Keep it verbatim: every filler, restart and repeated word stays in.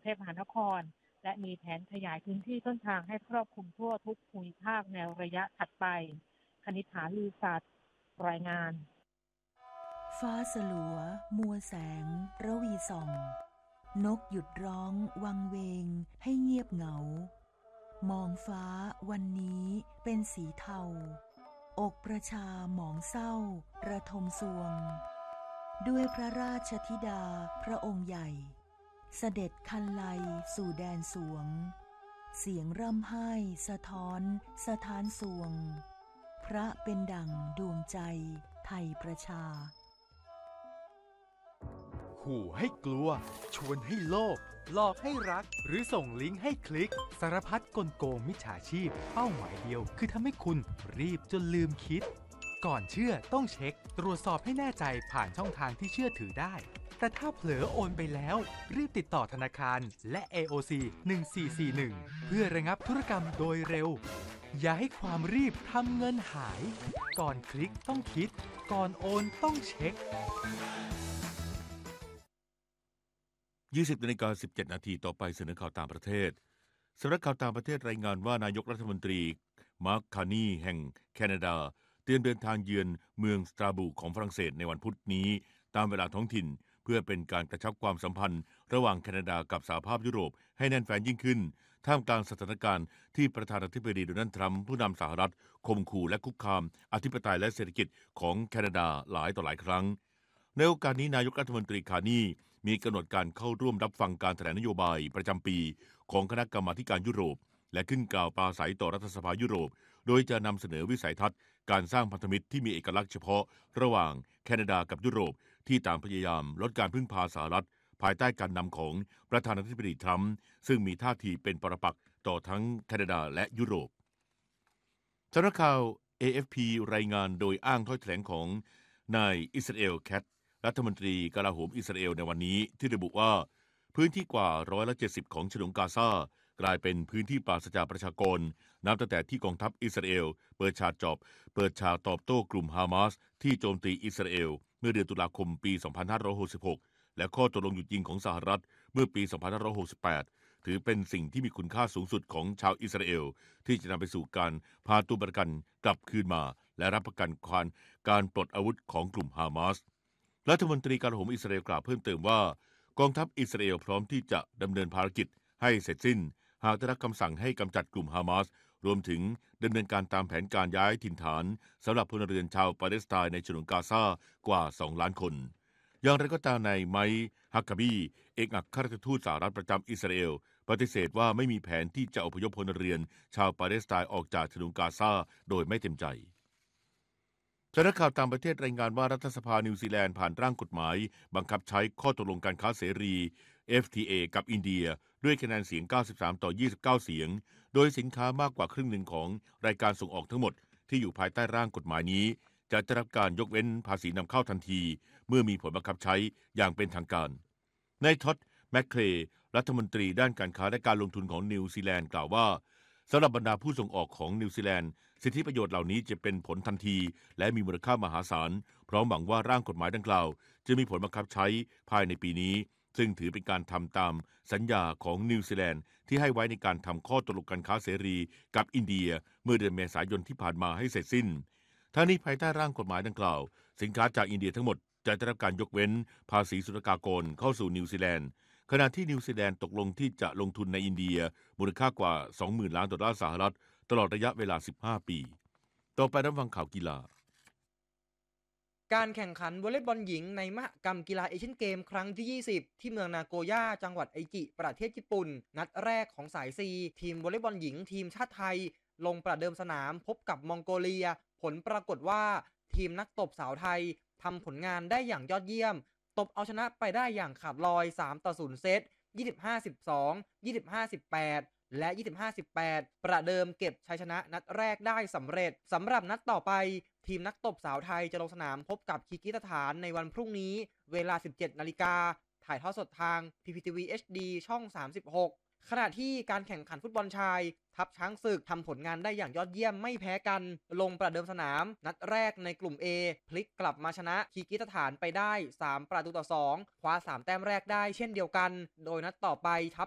พมหานครและมีแผนขยายพื้นที่ต้นทางให้ครอบคลุมทั่วทุกภูมิภาคในระยะถัดไปคณิษฐาลือสัตย์รายงานฟ้าสลัวมัวแสงระวีส่องนกหยุดร้องวังเวงให้เงียบเหงามองฟ้าวันนี้เป็นสีเทาอกประชาหมองเศร้าระทมสวงด้วยพระราชธิดาพระองค์ใหญ่เสด็จคันไลสู่แดนสวงเสียงร่ำไห้สะท้อนสะท้านสวงพระเป็นดั่งดวงใจไทยประชาขู่ให้กลัวชวนให้โลภหลอกให้รักหรือส่งลิงก์ให้คลิกสารพัดกลโกงมิจฉาชีพเป้าหมายเดียวคือทำให้คุณรีบจนลืมคิดก่อนเชื่อต้องเช็คตรวจสอบให้แน่ใจผ่านช่องทางที่เชื่อถือได้แต่ถ้าเผลอโอนไปแล้วรีบติดต่อธนาคารและ เอ โอ ซี หนึ่งสี่สี่หนึ่งเพื่อระงับธุรกรรมโดยเร็วอย่าให้ความรีบทำเงินหายก่อนคลิกต้องคิดก่อนโอนต้องเช็คยี่สิบนาฬิกาสิบเจ็ดนาทีต่อไปเสนอข่าวต่างประเทศสำนักข่าวต่างประเทศรายงานว่านายกรัฐมนตรีมาร์ค คาร์นีแห่งแคนาดาเตรียมเดินทางเยือนเมืองสตราสบูร์ของฝรั่งเศสในวันพุธนี้ตามเวลาท้องถิ่นเพื่อเป็นการกระชับความสัมพันธ์ระหว่างแคนาดากับสหภาพยุโรปให้แน่นแฟ้นยิ่งขึ้นท่ามกลางสถานการณ์ที่ประธานาธิบดีโดนัลด์ทรัมป์ผู้นำสหรัฐข่มขู่และคุกคามอธิปไตยและเศรษฐกิจของแคนาดาหลายต่อหลายครั้งในโอกาสนี้นายกรัฐมนตรีคาร์นีมีกำหนดการเข้าร่วมรับฟังการแถลงนโยบายประจำปีของคณะกรรมาการยุโรปและขึ้นกล่าวปราศัยต่อรัฐสภายุโรปโดยจะนำเสนอวิสัยทัศน์การสร้างพันธมิตรที่มีเอกลักษณ์เฉพาะระหว่างแคนาดากับยุโรปที่ต่างพยายามลดการพึ่งพาสหรัฐภายใต้การนำของประธานาธิบดีทรัมป์ซึ่งมีท่าทีเป็นปรปักษ์ต่อทั้งแคนาดาและยุโรปสำนักข่าว เอ เอฟ พี รายงานโดยอ้างถ้อยแถลงของนายอิสราเอลแคทรัฐมนตรีกลาโหมอิสราเอลในวันนี้ที่ระบุว่าพื้นที่กว่าร้อยละเจ็ดสิบของฉนวนกาซากลายเป็นพื้นที่ปราศจากประชากรนับตั้งแต่ที่กองทัพอิสราเอลเปิดฉากจอบเปิดฉากตอบโต้กลุ่มฮามาสที่โจมตีอิสราเอลเมื่อเดือนตุลาคมปีสองพันห้าร้อยหกสิบหกและข้อตกลงหยุดยิงของสหรัฐเมื่อปีสองพันห้าร้อยหกสิบแปดถือเป็นสิ่งที่มีคุณค่าสูงสุดของชาวอิสราเอลที่จะนำไปสู่การพาตัวประกันกลับคืนมาและรับประกันการการปลดอาวุธของกลุ่มฮามาสรัฐมนตรีกลาโหมอิสราเอลกล่าวเพิ่มเติมว่ากองทัพอิสราเอลพร้อมที่จะดำเนินภารกิจให้เสร็จสิ้นหากได้รับคำสั่งให้กำจัดกลุ่มฮามาสรวมถึงดำเนินการตามแผนการย้ายถิ่นฐานสำหรับพลเรือนชาวปาเลสไตน์ในฉนวนกาซากว่าสองล้านคนอย่างไรก็ตามนายไมค์ฮักกาบีเอกอัครราชทูตสหรัฐประจำอิสราเอลปฏิเสธว่าไม่มีแผนที่จะอพยพพลเรือนชาวปาเลสไตน์ออกจากฉนวนกาซาโดยไม่เต็มใจสำนักข่าวต่างประเทศรายงานว่ารัฐสภานิวซีแลนด์ผ่านร่างกฎหมายบังคับใช้ข้อตกลงการค้าเสรี เอฟ ที เอ กับอินเดียด้วยคะแนนเสียงเก้าสิบสามต่อยี่สิบเก้าเสียงโดยสินค้ามากกว่าครึ่งหนึ่งของรายการส่งออกทั้งหมดที่อยู่ภายใต้ร่างกฎหมายนี้จะได้รับการยกเว้นภาษีนำเข้าทันทีเมื่อมีผลบังคับใช้อย่างเป็นทางการนายท็อดแมคเคลย์รัฐมนตรีด้านการค้าและการลงทุนของนิวซีแลนด์กล่าวว่าสำหรับบรรดาผู้ส่งออกของนิวซีแลนด์สิทธิประโยชน์เหล่านี้จะเป็นผลทันทีและมีมูลค่ามหาศาลพร้อมหวังว่าร่างกฎหมายดังกล่าวจะมีผลบังคับใช้ภายในปีนี้ซึ่งถือเป็นการทำตามสัญญาของนิวซีแลนด์ที่ให้ไว้ในการทำข้อตกลงการค้าเสรีกับอินเดียเมื่อเดือนเมษายนที่ผ่านมาให้เสร็จสิ้นทั้งนี้ภายใต้ร่างกฎหมายดังกล่าวสินค้าจากอินเดียทั้งหมดจะได้รับการยกเว้นภาษีศุลกากรเข้าสู่นิวซีแลนด์ขณะที่นิวซีแลนด์ตกลงที่จะลงทุนในอินเดียมูลค่ากว่า สองหมื่น ล้านดอลลาร์สหรัฐตลอดระยะเวลาสิบห้าปีต่อไปรับฟังข่าวกีฬาการแข่งขันวอลเลย์บอลหญิงในมหกรรมกีฬาเอเชียนเกมครั้งที่ยี่สิบที่เมืองนาโกย่าจังหวัดไอจิประเทศญี่ปุ่นนัดแรกของสาย C ทีมวอลเลย์บอลหญิงทีมชาติไทยลงประเดิมสนามพบกับมองโกเลียผลปรากฏว่าทีมนักตบสาวไทยทำผลงานได้อย่างยอดเยี่ยมตบเอาชนะไปได้อย่างขาดลอยสามต่อศูนย์เซต ยี่สิบห้า สิบสอง ยี่สิบห้า สิบแปด และ ยี่สิบห้า สิบแปด ประเดิมเก็บชัยชนะนัดแรกได้สำเร็จสำหรับนัดต่อไปทีมนักตบสาวไทยจะลงสนามพบกับคีร์กิสถานในวันพรุ่งนี้เวลา สิบเจ็ดนาฬิกาถ่ายทอดสดทาง พี พี ที วี เอช ดี ช่อง สามสิบหกขณะที่การแข่งขันฟุตบอลชายทัพช้างศึกทำผลงานได้อย่างยอดเยี่ยมไม่แพ้กันลงประเดิมสนามนัดแรกในกลุ่ม A พลิกกลับมาชนะคีร์กิสถานไปได้สามประตูต่อสองคว้าสามแต้มแรกได้เช่นเดียวกันโดยนัดต่อไปทัพ